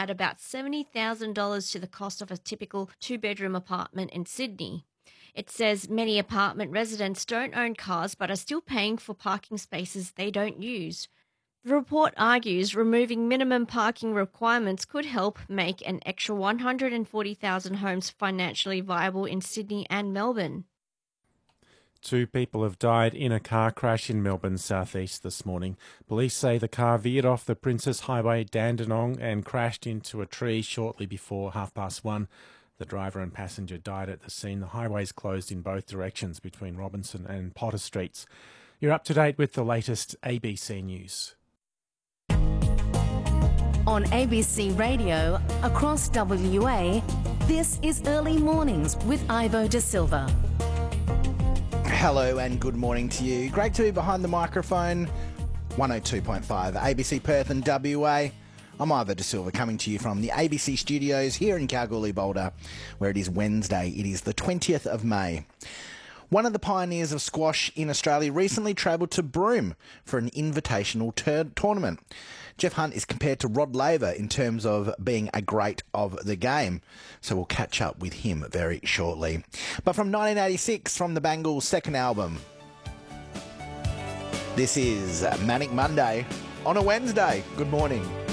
at about $70,000 to the cost of a typical two-bedroom apartment in Sydney. It says many apartment residents don't own cars but are still paying for parking spaces they don't use. The report argues removing minimum parking requirements could help make an extra 140,000 homes financially viable in Sydney and Melbourne. 2 people have died in a car crash in Melbourne's southeast this morning. Police say the car veered off the Princess Highway, Dandenong, and crashed into a tree shortly before 1:30. The driver and passenger died at the scene. The highway's closed in both directions between Robinson and Potter Streets. You're up to date with the latest ABC News. On ABC Radio, across WA, this is Early Mornings with Ivo De Silva. Hello and good morning to you. Great to be behind the microphone. 102.5 ABC Perth and WA. I'm Ivo De Silva coming to you from the ABC studios here in Kalgoorlie, Boulder, where it is Wednesday. It is the 20th of May. One of the pioneers of squash in Australia recently travelled to Broome for an invitational tournament. Jeff Hunt is compared to Rod Laver in terms of being a great of the game, so we'll catch up with him very shortly. But from 1986, from the Bangles' second album, this is Manic Monday on a Wednesday. Good morning.